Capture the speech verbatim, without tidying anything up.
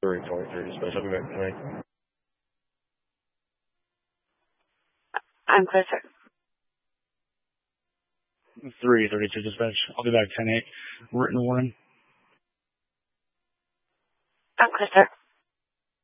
three twenty-three dispatch. I'll be back tonight. I'm clear, sir. three thirty-two dispatch. I'll be back ten eight. Written warning. I'm clear, sir.